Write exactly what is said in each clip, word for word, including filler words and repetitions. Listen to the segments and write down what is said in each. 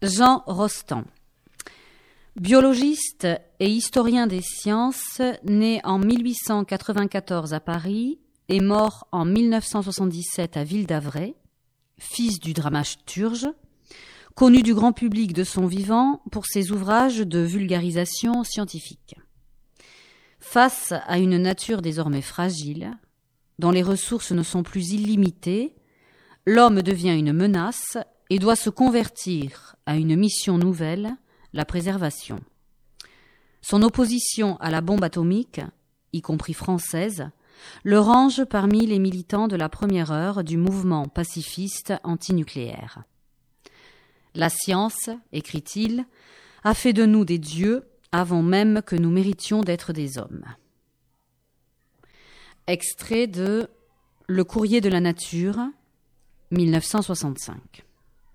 Jean Rostand. Biologiste et historien des sciences, né en mille huit cent quatre-vingt-quatorze à Paris et mort en mille neuf cent soixante-dix-sept à Ville-d'Avray, fils du dramaturge, connu du grand public de son vivant pour ses ouvrages de vulgarisation scientifique. Face à une nature désormais fragile, dont les ressources ne sont plus illimitées, l'homme devient une menace et doit se convertir à une mission nouvelle, la préservation. Son opposition à la bombe atomique, y compris française, le range parmi les militants de la première heure du mouvement pacifiste antinucléaire. La science, écrit-il, a fait de nous des dieux avant même que nous méritions d'être des hommes. Extrait de Le Courrier de la Nature, mille neuf cent soixante-cinq.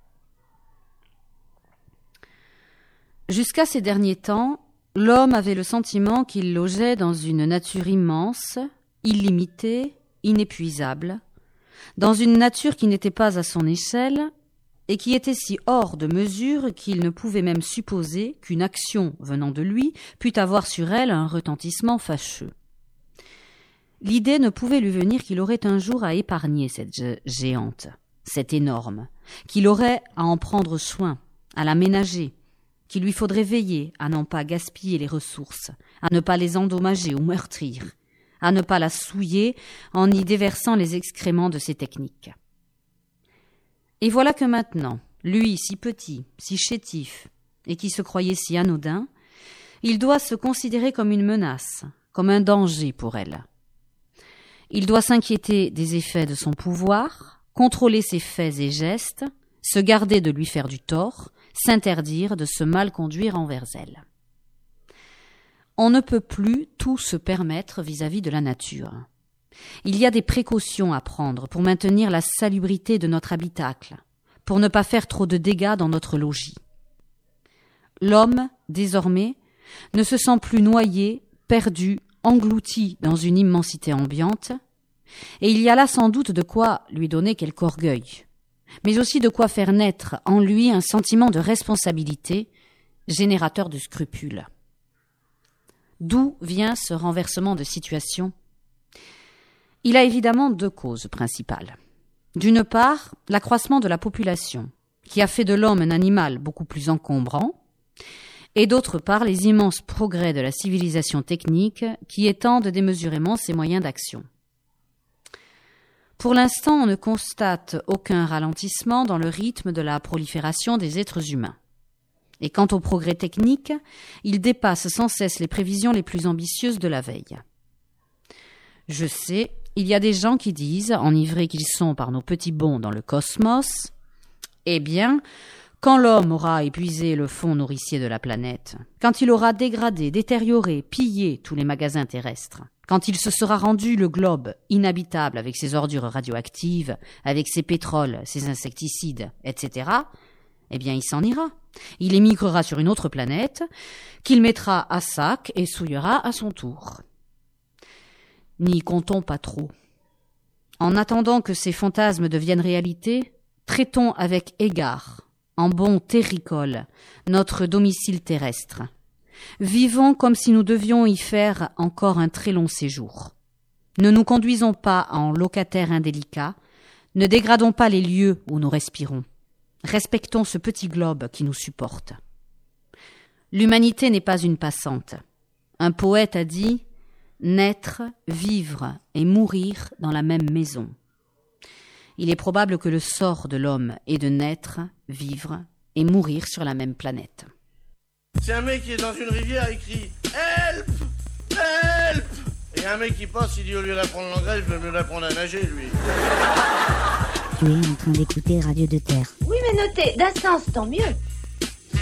Jusqu'à ces derniers temps, l'homme avait le sentiment qu'il logeait dans une nature immense, illimitée, inépuisable, dans une nature qui n'était pas à son échelle et qui était si hors de mesure qu'il ne pouvait même supposer qu'une action venant de lui pût avoir sur elle un retentissement fâcheux. L'idée ne pouvait lui venir qu'il aurait un jour à épargner cette géante, cette énorme, qu'il aurait à en prendre soin, à la ménager, qu'il lui faudrait veiller à n'en pas gaspiller les ressources, à ne pas les endommager ou meurtrir, à ne pas la souiller en y déversant les excréments de ses techniques. Et voilà que maintenant, lui si petit, si chétif, et qui se croyait si anodin, il doit se considérer comme une menace, comme un danger pour elle. Il doit s'inquiéter des effets de son pouvoir, contrôler ses faits et gestes, se garder de lui faire du tort, s'interdire de se mal conduire envers elle. On ne peut plus tout se permettre vis-à-vis de la nature. Il y a des précautions à prendre pour maintenir la salubrité de notre habitacle, pour ne pas faire trop de dégâts dans notre logis. L'homme, désormais, ne se sent plus noyé, perdu, englouti dans une immensité ambiante, et il y a là sans doute de quoi lui donner quelque orgueil, mais aussi de quoi faire naître en lui un sentiment de responsabilité, générateur de scrupules. D'où vient ce renversement de situation ? Il a évidemment deux causes principales. D'une part, l'accroissement de la population, qui a fait de l'homme un animal beaucoup plus encombrant, et d'autre part, les immenses progrès de la civilisation technique qui étendent démesurément ses moyens d'action. Pour l'instant, on ne constate aucun ralentissement dans le rythme de la prolifération des êtres humains. Et quant au progrès technique, il dépasse sans cesse les prévisions les plus ambitieuses de la veille. Je sais, il y a des gens qui disent, enivrés qu'ils sont par nos petits bonds dans le cosmos, eh bien, quand l'homme aura épuisé le fond nourricier de la planète, quand il aura dégradé, détérioré, pillé tous les magasins terrestres, quand il se sera rendu le globe inhabitable avec ses ordures radioactives, avec ses pétroles, ses insecticides, et cetera, eh bien il s'en ira. Il émigrera sur une autre planète, qu'il mettra à sac et souillera à son tour. N'y comptons pas trop. En attendant que ces fantasmes deviennent réalité, traitons avec égard, en bon terricole, notre domicile terrestre. Vivons comme si nous devions y faire encore un très long séjour. Ne nous conduisons pas en locataires indélicats, ne dégradons pas les lieux où nous respirons. Respectons ce petit globe qui nous supporte. L'humanité n'est pas une passante. Un poète a dit « Naître, vivre et mourir dans la même maison ». Il est probable que le sort de l'homme est de naître, vivre et mourir sur la même planète. C'est un mec qui est dans une rivière, il crie « Help! Help !» Et un mec qui passe, il dit au lieu d'apprendre l'anglais, je vais mieux l'apprendre à nager, lui. Tu es en train d'écouter Radio de Terre. Oui, mais notez, d'un sens, tant mieux.